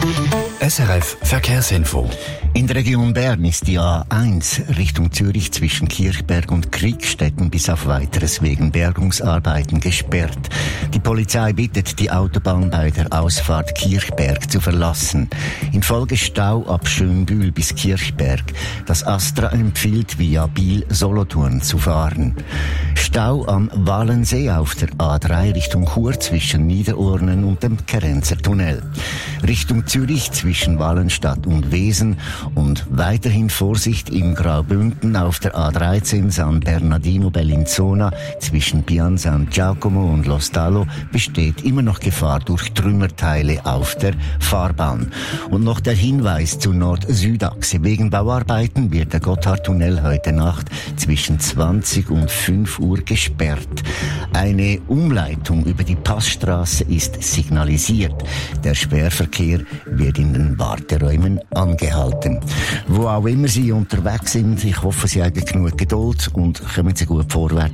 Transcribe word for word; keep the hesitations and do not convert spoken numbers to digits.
S R F Verkehrsinfo. In der Region Bern ist die A eins Richtung Zürich zwischen Kirchberg und Kriegstetten bis auf Weiteres wegen Bergungsarbeiten gesperrt. Die Polizei bittet die Autobahn bei der Ausfahrt Kirchberg zu verlassen. Infolge Stau ab Schönbühl bis Kirchberg. Das Astra empfiehlt via Biel-Solothurn zu fahren. Stau am Walensee auf der A drei Richtung Chur zwischen Niederurnen und dem Kerenzer Tunnel. Richtung Zürich zwischen Wallenstadt und Wesen und weiterhin Vorsicht im Graubünden auf der A dreizehn San Bernardino Bellinzona zwischen Pian San Giacomo und Lo Stallo besteht immer noch Gefahr durch Trümmerteile auf der Fahrbahn. Und noch der Hinweis zur Nord-Süd-Achse. Wegen Bauarbeiten wird der Gotthardtunnel heute Nacht zwischen zwanzig und fünf Uhr gesperrt. Eine Umleitung über die Passstraße ist signalisiert. Der Sperrverkehr wird in den Warteräumen angehalten. Wo auch immer Sie unterwegs sind, ich hoffe, Sie haben genug Geduld und kommen Sie gut vorwärts.